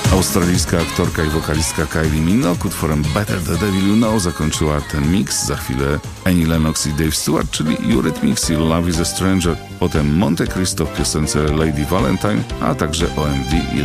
Australijska aktorka i wokalistka Kylie Minogue utworem Better the Devil You Know zakończyła ten mix. Za chwilę Annie Lennox i Dave Stewart, czyli Eurythmics i Love is a Stranger. Potem Monte Cristo w piosence Lady Valentine, a także OMD i